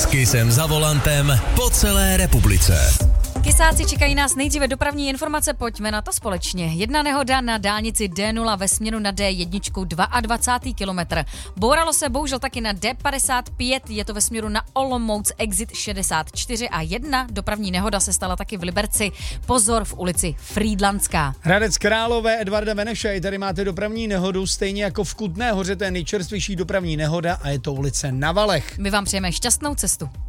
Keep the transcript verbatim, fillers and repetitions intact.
Kysem za volantem po celé republice. Kysáci, čekají nás nejdříve dopravní informace, pojďme na to společně. Jedna nehoda na dálnici D nula ve směru na D jedna, dvacátý druhý kilometr. Bouralo se bohužel taky na D padesát pět, je to ve směru na Olomouc, exit šedesát čtyři a jedna dopravní nehoda se stala taky v Liberci. Pozor v ulici Frýdlantská. Hradec Králové, Edvarda Beneše, tady máte dopravní nehodu, stejně jako v Kutné Hoře, to je nejčerstvější dopravní nehoda a je to ulice Na Valech. My vám přejeme šťastnou cestu.